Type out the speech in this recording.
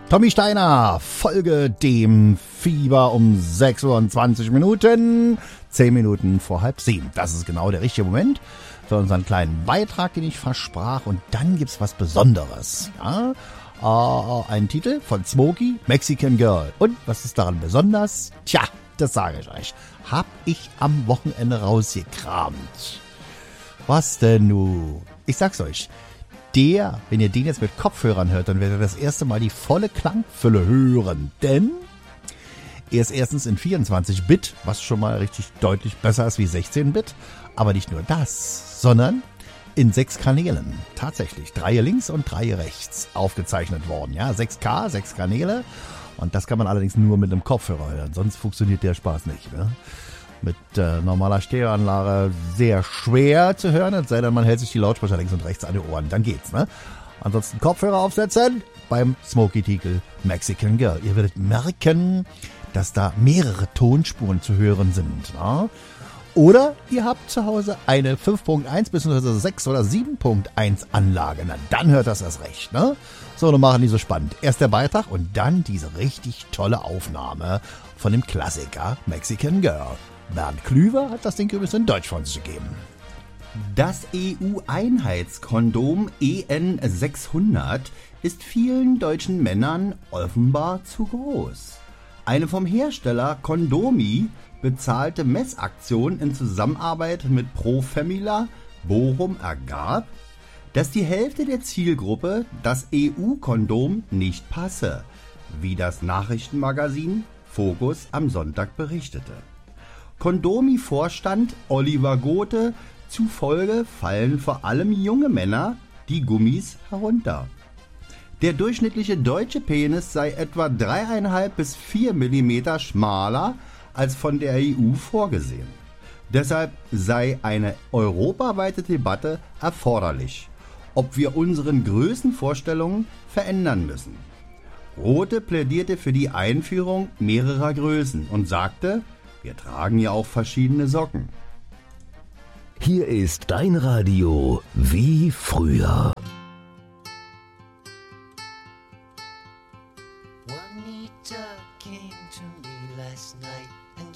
Tommy Steiner, Folge dem Fieber um 6:20 Uhr, 10 Minuten vor 6:30. Das ist genau der richtige Moment für unseren kleinen Beitrag, den ich versprach. Und dann gibt's was Besonderes. Ja? Einen Titel von Smokey, Mexican Girl. Und was ist daran besonders? Tja, das sage ich euch. Hab ich am Wochenende rausgekramt. Was denn nu? Ich sag's euch. Wenn ihr den jetzt mit Kopfhörern hört, dann werdet ihr das erste Mal die volle Klangfülle hören. Denn er ist erstens in 24-Bit, was schon mal richtig deutlich besser ist wie 16-Bit. Aber nicht nur das, sondern in 6 Kanälen. Tatsächlich. 3 links und 3 rechts aufgezeichnet worden. Ja, 6K, 6 Kanäle. Und das kann man allerdings nur mit einem Kopfhörer hören. Sonst funktioniert der Spaß nicht. Ne? Mit normaler Stereoanlage sehr schwer zu hören, es sei denn, man hält sich die Lautsprecher links und rechts an die Ohren, dann geht's, ne? Ansonsten Kopfhörer aufsetzen beim Smokey-Titel Mexican Girl. Ihr werdet merken, dass da mehrere Tonspuren zu hören sind, ne? Oder ihr habt zu Hause eine 5.1 bzw. 6 oder 7.1 Anlage, na dann hört das erst recht, ne? So, dann machen die so spannend. Erst der Beitrag und dann diese richtig tolle Aufnahme von dem Klassiker Mexican Girl. Bernd Klüver hat das Ding übrigens in Deutsch von sich gegeben. Das EU-Einheitskondom EN600 ist vielen deutschen Männern offenbar zu groß. Eine vom Hersteller Condomi bezahlte Messaktion in Zusammenarbeit mit Pro Femila Bochum ergab, dass die Hälfte der Zielgruppe das EU-Kondom nicht passe, wie das Nachrichtenmagazin Focus am Sonntag berichtete. Condomi-Vorstand Oliver Gothe zufolge fallen vor allem junge Männer die Gummis herunter. Der durchschnittliche deutsche Penis sei etwa 3,5 bis 4 mm schmaler als von der EU vorgesehen. Deshalb sei eine europaweite Debatte erforderlich, ob wir unseren Größenvorstellungen verändern müssen. Gothe plädierte für die Einführung mehrerer Größen und sagte, wir tragen ja auch verschiedene Socken. Hier ist dein Radio wie früher.